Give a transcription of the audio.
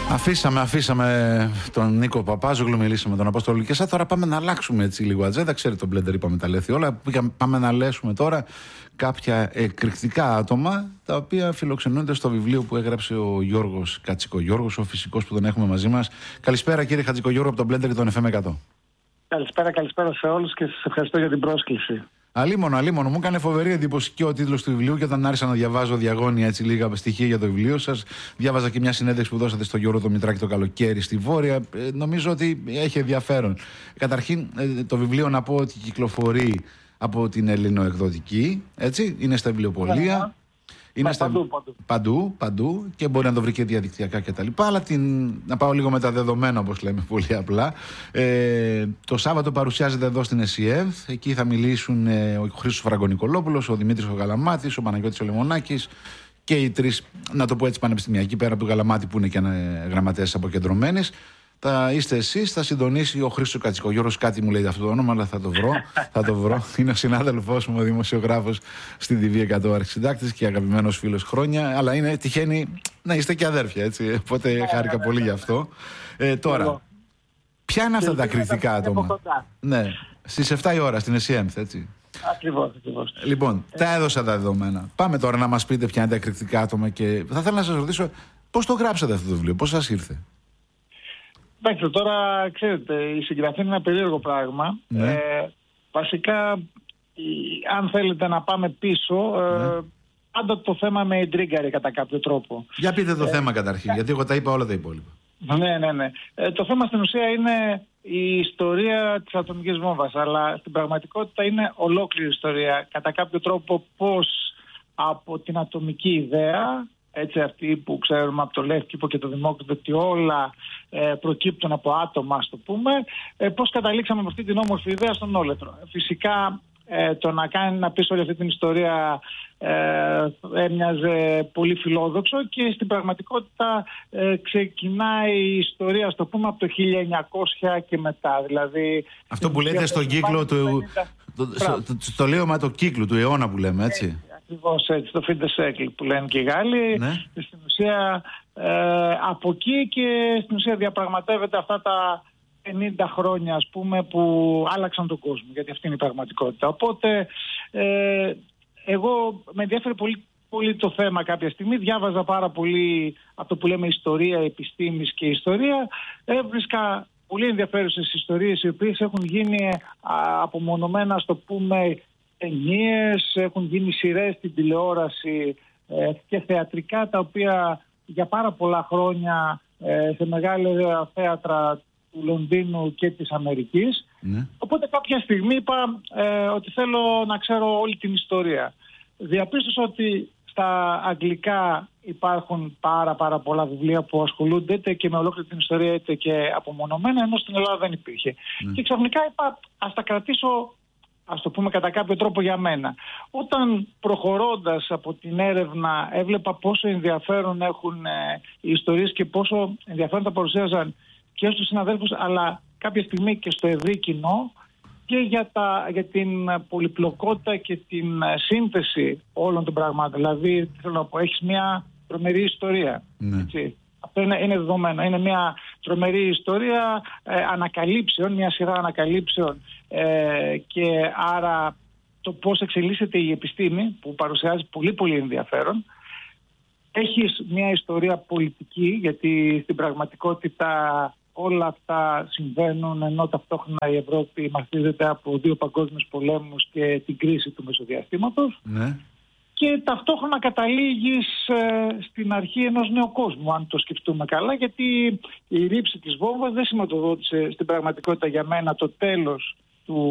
Αφήσαμε τον Νίκο Παπάζογλου, μιλήσαμε τον Απόστολο Λουκεσά. Τώρα πάμε να αλλάξουμε έτσι λίγο ατζέντα. Ξέρετε, το Blender είπαμε τα λέθη όλα. Πάμε να λέσουμε τώρα κάποια εκρηκτικά άτομα τα οποία φιλοξενούνται στο βιβλίο που έγραψε ο Γιώργος Κατσικογιώργος, ο φυσικός που τον έχουμε μαζί μας. Καλησπέρα κύριε Κατσικογιώργο από το Blender και τον FM100. Καλησπέρα σε όλους και σας ευχαριστώ για την πρόσκληση. Αλίμονο, μου έκανε φοβερή εντύπωση και ο τίτλος του βιβλίου και όταν άρχισα να διαβάζω διαγώνια έτσι λίγα στοιχεία για το βιβλίο σας, διάβαζα και μια συνέντευξη που δώσατε στο Γιώργο το Μητράκη το καλοκαίρι στη Βόρεια. Νομίζω ότι έχει ενδιαφέρον. Καταρχήν, το βιβλίο να πω ότι κυκλοφορεί από την Ελληνοεκδοτική, έτσι, είναι στα βιβλιοπωλεία. Είναι παντού και μπορεί να το βρει και διαδικτυακά κτλ. Αλλά να πάω λίγο με τα δεδομένα, όπως λέμε πολύ απλά. Το Σάββατο παρουσιάζεται εδώ στην ΕΣΥΕΒ. Εκεί θα μιλήσουν ο Χρήστος Φραγκο-Νικολόπουλος, ο Δημήτρης ο Γαλαμάτης, ο Παναγιώτης ο Λεμονάκης και οι τρεις, να το πω έτσι, πανεπιστημιακοί, πέρα από τον Γαλαμάτη που είναι και γραμματέας αποκεντρωμένης. Θα είστε εσείς, θα συντονίσει ο Χρήστος Κατσικογιώργος. Κάτι μου λέει αυτό το όνομα, αλλά θα το βρω. Είναι ο συνάδελφός μου, ο δημοσιογράφος στην TV100, αρχισυντάκτης και αγαπημένος φίλος χρόνια. Αλλά τυχαίνει να είστε και αδέρφια, έτσι. Οπότε χάρηκα πολύ γι' αυτό. Τώρα, ποια είναι αυτά τα κριτικά άτομα? Ναι, στις 7 η ώρα στην ΕΣΥΕΜ, έτσι. Ακριβώς. Λοιπόν, τα έδωσα τα δεδομένα. Πάμε τώρα να μας πείτε ποια είναι τα κριτικά άτομα και θα ήθελα να σας ρωτήσω πώς το γράψατε αυτό το βιβλίο, πώς σας ήρθε? Εντάξει, τώρα ξέρετε, η συγγραφή είναι ένα περίεργο πράγμα. Ναι. Βασικά, αν θέλετε να πάμε πίσω, πάντα το θέμα με εντρίγκαρε κατά κάποιο τρόπο. Για πείτε το θέμα καταρχήν, γιατί εγώ τα είπα όλα τα υπόλοιπα. Ναι. Το θέμα στην ουσία είναι η ιστορία της ατομικής βόμβας, αλλά στην πραγματικότητα είναι ολόκληρη ιστορία. Κατά κάποιο τρόπο πώς από την ατομική ιδέα, έτσι αυτή που ξέρουμε από το Λεύκηπο και το Δημόκριτο, ότι όλα προκύπτουν από άτομα, ας το πούμε, πώς καταλήξαμε με αυτή την όμορφη ιδέα στον όλετρο. Φυσικά το να πεις όλη αυτή την ιστορία έμοιαζε πολύ φιλόδοξο και στην πραγματικότητα ξεκινάει η ιστορία, ας το πούμε, από το 1900 και μετά. Δηλαδή, αυτό που λέτε στον κύκλο του... Στο λέωμα το κύκλου του αιώνα που λέμε, έτσι. Ακριβώς έτσι, το fin de siècle που λένε και οι Γάλλοι. Ναι. Στην ουσία από εκεί και στην ουσία διαπραγματεύεται αυτά τα 50 χρόνια, ας πούμε, που άλλαξαν τον κόσμο, γιατί αυτή είναι η πραγματικότητα. Οπότε εγώ με ενδιαφέρει πολύ το θέμα κάποια στιγμή. Διάβαζα πάρα πολύ αυτό που λέμε ιστορία, επιστήμης και ιστορία. Έβρισκα πολύ ενδιαφέρουσες ιστορίες οι οποίες έχουν γίνει απομονωμένα, ας το πούμε, ταινίες, έχουν γίνει σειρές στην τηλεόραση και θεατρικά, τα οποία για πάρα πολλά χρόνια σε μεγάλα θέατρα του Λονδίνου και της Αμερικής. Ναι. Οπότε κάποια στιγμή είπα ότι θέλω να ξέρω όλη την ιστορία. Διαπίστωσα ότι στα αγγλικά υπάρχουν πάρα πολλά βιβλία που ασχολούνται είτε και με ολόκληρη την ιστορία είτε και απομονωμένα, ενώ στην Ελλάδα δεν υπήρχε. Ναι. Και ξαφνικά είπα, ας τα κρατήσω, ας το πούμε, κατά κάποιο τρόπο για μένα. Όταν προχωρώντας από την έρευνα έβλεπα πόσο ενδιαφέρον έχουν οι ιστορίες και πόσο ενδιαφέρον τα παρουσίαζαν και στους συναδέλφους, αλλά κάποια στιγμή και στο ευρύ κοινό, και για την πολυπλοκότητα και την σύνθεση όλων των πραγμάτων. Δηλαδή, θέλω να πω, έχεις μια τρομερή ιστορία. Ναι. Έτσι. Αυτό είναι δεδομένο. Είναι μια τρομερή ιστορία ανακαλύψεων, μια σειρά ανακαλύψεων και άρα το πώς εξελίσσεται η επιστήμη, που παρουσιάζει πολύ ενδιαφέρον. Έχεις μια ιστορία πολιτική, γιατί στην πραγματικότητα όλα αυτά συμβαίνουν ενώ ταυτόχρονα η Ευρώπη μαστίζεται από 2 παγκόσμιους πολέμους και την κρίση του μεσοδιαστήματος. Ναι. Και ταυτόχρονα καταλήγεις στην αρχή ενός νέου κόσμου, αν το σκεφτούμε καλά, γιατί η ρήψη της βόμβας δεν σηματοδότησε στην πραγματικότητα για μένα το τέλος